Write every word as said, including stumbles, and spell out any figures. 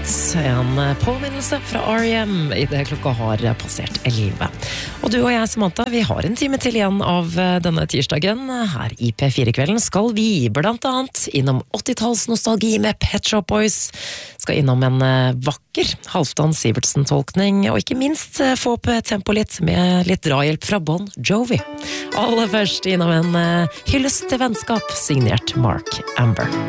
Nights, en påminnelse fra R E M i det klokka har passert elleve. Og du og jeg, Samantha, vi har en time til igjen av denne tirsdagen. Her i P fire-kvelden skal vi blant annet innom åttitalls-nostalgi med Pet Shop Boys, skal innom en vakker Halvdan Sivertsen-tolkning, og ikke minst få opp tempo litt med litt drahjelp fra Bon Jovi. Aller først innom en hyllest til vennskap signert Mark Amber.